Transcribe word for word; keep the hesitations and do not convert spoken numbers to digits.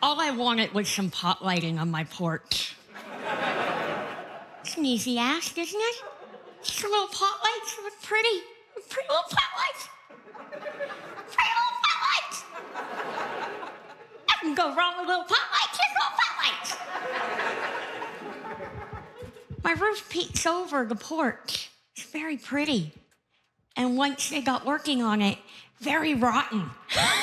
All I wanted was some pot lighting on my porch. It's an easy ask, isn't it? Just a little pot lights look pretty. Pretty little pot lights. Pretty little pot lights. Nothing go wrong with little pot lights. Just little pot lights. My roof peeks over the porch. It's very pretty. And once they got working on it, very rotten.